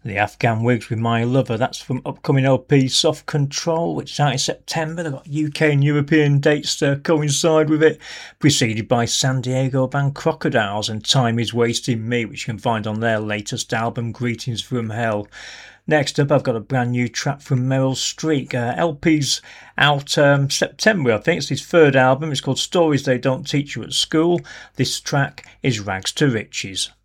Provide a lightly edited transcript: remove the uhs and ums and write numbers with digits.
The Afghan Wigs with My Lover, that's from upcoming LP Soft Control, which is out in September. They've got UK and European dates to coincide with it. Preceded by San Diego band Crocodiles and Time Is Wasting Me, which you can find on their latest album, Greetings from Hell. Next up, I've got a brand new track from Meryl Streep. LP's out September, I think. It's his third album. It's called Stories They Don't Teach You at School. This track is Rags to Riches.